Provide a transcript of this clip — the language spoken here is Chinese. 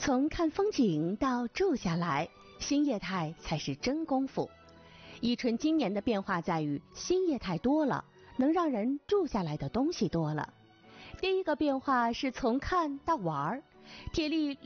从看风景到住下来，新业态才是真功夫。伊春今年的变化在于新业态多了，能让人住下来的东西多了。第一个变化是从看到玩，铁力